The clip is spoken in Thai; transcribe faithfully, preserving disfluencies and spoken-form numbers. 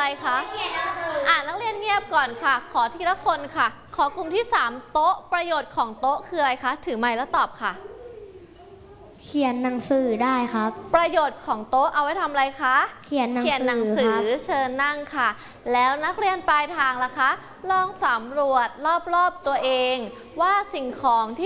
อะไรคะอ่านักเรียนเงียบก่อนค่ะขอทีละคนค่ะขอกลุ่มที่สามโต๊ะประโยชน์ของโต๊ะคืออะไรคะถือไมค์แล้วตอบค่ะเขียนหนังสือได้ครับประโยชน์ของโต๊ะเอาไว้ทำอะไรคะเขียนหนังสือเขียนหนังสือเชิญนั่งค่ะแล้วนักเรียนปลายทางล่ะคะลองสำรวจรอบๆตัวเองว่าสิ่งของที่